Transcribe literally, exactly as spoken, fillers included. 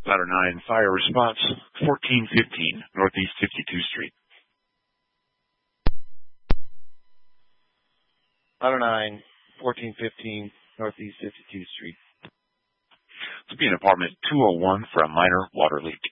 Ladder nine, fire response, fourteen fifteen, Northeast fifty-second Street. Ladder nine, fourteen fifteen, Northeast fifty-second Street. This will be in apartment two oh one for a minor water leak.